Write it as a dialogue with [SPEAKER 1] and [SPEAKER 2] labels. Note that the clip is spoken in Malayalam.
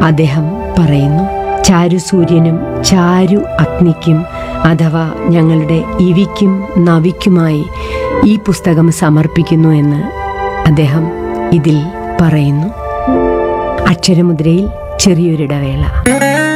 [SPEAKER 1] അദ്ദേഹം പറയുന്നു, ചാരു സൂര്യനും ചാരു അഗ്നിക്കും അഥവാ ഞങ്ങളുടെ ഇവിക്കും നവിക്കുമായി ഈ പുസ്തകം സമർപ്പിക്കുന്നു എന്ന് അദ്ദേഹം ഇതിൽ പറയുന്നു. അക്ഷരമുദ്രയിൽ ചെറിയൊരിടവേള.